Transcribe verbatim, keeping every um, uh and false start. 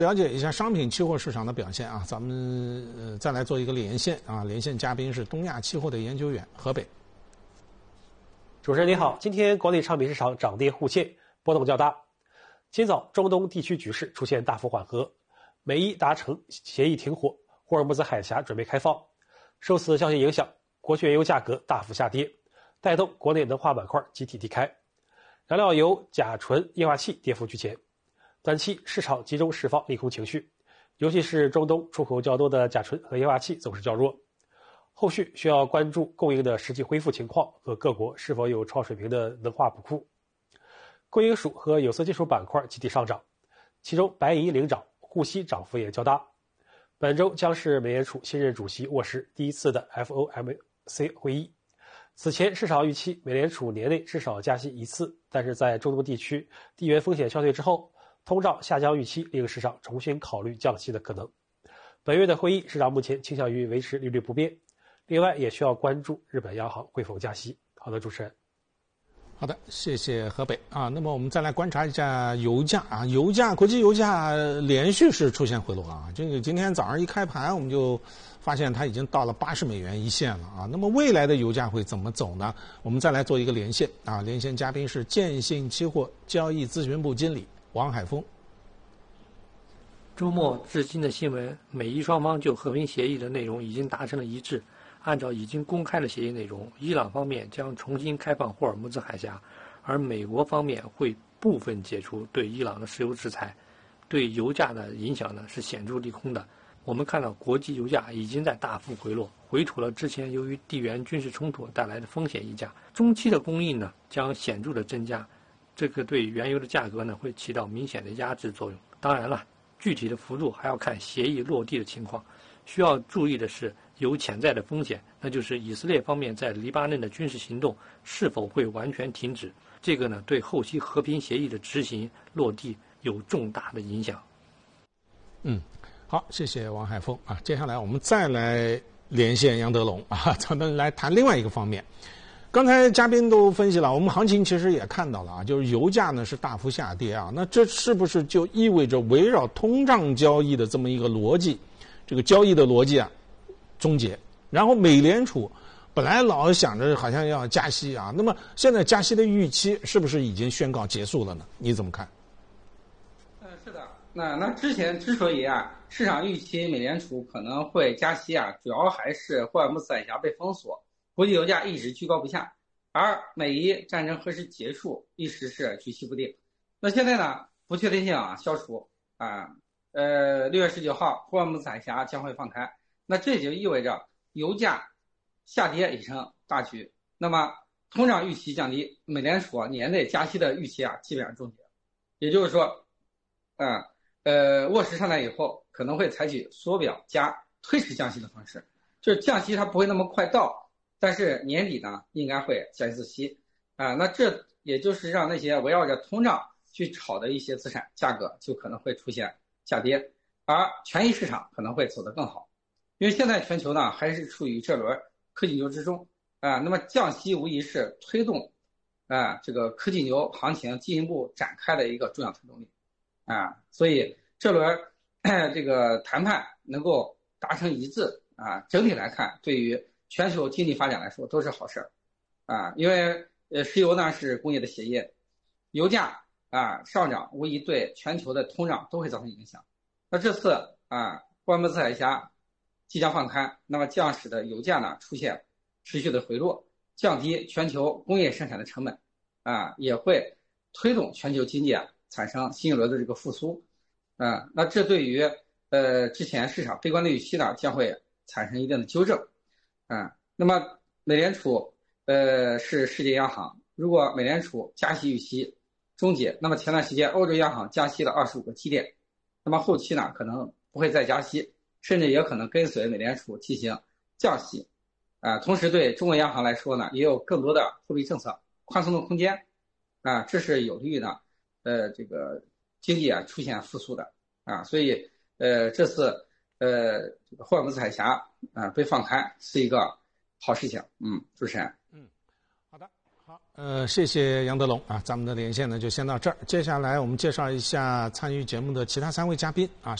了解一下商品期货市场的表现啊，咱们呃再来做一个连线啊，连线嘉宾是东亚期货的研究员河北。 主持人您好，今天国内商品市场涨跌互现，波动较大。今早中东地区局势出现大幅缓和，美伊达成协议停火，霍尔木兹海峡准备开放。受此消息影响，国际原油价格大幅下跌，带动国内能化板块集体低开，燃料油、甲醇、液化气跌幅居前。短期市场集中释放利空情绪，尤其是中东出口较多的甲醇和液化气走势较弱。后续需要关注供应的实际恢复情况和各国是否有超水平的能化补库。贵金属和有色金属板块集体上涨，其中白银领涨，沪锡涨幅也较大。本周将是美联储新任主席沃什第一次的 F O M C 会议。此前市场预期美联储年内至少加息一次，但是在中东地区地缘风险消退之后，通胀下降预期令市场重新考虑降息的可能。本月的会议，市场目前倾向于维持利率不变。另外，也需要关注日本央行会否加息。好的，主持人。 好的，谢谢河北啊。那么我们再来观察一下油价啊，油价国际油价连续是出现回落啊。这个今天早上一开盘，我们就发现它已经到了八十美元一线了啊。那么未来的油价会怎么走呢？我们再来做一个连线啊，连线嘉宾是建信期货交易咨询部经理王海峰。 周末至今的新闻，美伊双方就和平协议的内容已经达成了一致。按照已经公开的协议内容，伊朗方面将重新开放霍尔木兹海峡，而美国方面会部分解除对伊朗的石油制裁，对油价的影响呢是显著利空的。我们看到国际油价已经在大幅回落，回吐了之前由于地缘军事冲突带来的风险溢价。中期的供应呢将显著的增加，这个对原油的价格呢会起到明显的压制作用。当然了，具体的幅度还要看协议落地的情况。需要注意的是，有潜在的风险，那就是以色列方面在黎巴嫩的军事行动是否会完全停止。这个呢，对后期和平协议的执行落地有重大的影响。 嗯，好，谢谢王海峰啊。接下来我们再来连线杨德龙啊，咱们来谈另外一个方面。刚才嘉宾都分析了，我们行情其实也看到了啊，就是油价呢是大幅下跌啊，那这是不是就意味着围绕通胀交易的这么一个逻辑？这个交易的逻辑啊，终结。然后美联储本来老想着好像要加息啊，那么现在加息的预期是不是已经宣告结束了呢？你怎么看？ 呃，是的，那那之前之所以啊，市场预期美联储可能会加息啊，主要还是霍尔木兹海峡被封锁，国际油价一直居高不下，而美伊战争何时结束，一时是举棋不定。那现在呢，不确定性啊消除啊。呃，六月十九号，霍尔木兹海峡将会放开，那这就意味着油价下跌已成大局。那么通胀预期降低，美联储年内加息的预期啊，基本上终结。也就是说，啊，呃，沃什上台以后可能会采取缩表加推迟降息的方式，就是降息它不会那么快到，但是年底呢应该会降一次息啊。那这也就是让那些围绕着通胀去炒的一些资产价格就可能会出现下跌，而权益市场可能会走得更好，因为现在全球呢还是处于这轮科技牛之中啊。那么降息无疑是推动啊这个科技牛行情进一步展开的一个重要推动力啊。所以这轮这个谈判能够达成一致啊，整体来看对于全球经济发展来说都是好事啊。因为呃石油呢是工业的血液，油价啊，上涨无疑对全球的通胀都会造成影响。那这次啊，霍尔木兹海峡即将放开，那么将使得油价呢出现持续的回落，降低全球工业生产的成本啊，也会推动全球经济啊产生新一轮的这个复苏啊。那这对于呃之前市场悲观的预期呢，将会产生一定的纠正啊。那么美联储呃是世界央行，如果美联储加息预期终结，那么前段时间欧洲央行加息了二十五个基点，那么后期呢可能不会再加息，甚至也可能跟随美联储进行降息啊。同时对中国央行来说呢，也有更多的货币政策宽松的空间啊，这是有利于呢呃这个经济啊出现复苏的啊。所以呃这次呃这个霍尔木兹海峡啊被放开是一个好事情。嗯，主持人。 嗯，好的。 好，呃，谢谢杨德龙啊，咱们的连线呢就先到这儿。接下来我们介绍一下参与节目的其他三位嘉宾啊。